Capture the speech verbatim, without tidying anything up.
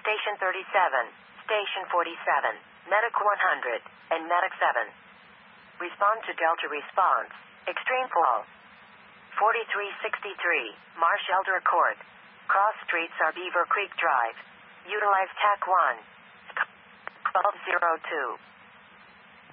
Station thirty-seven, Station forty-seven, Medic one hundred, and Medic seven. Respond to Delta response. Extreme fall. forty-three sixty-three, Marsh Elder Court. Cross streets are Beaver Creek Drive. Utilize T A C one. twelve oh two.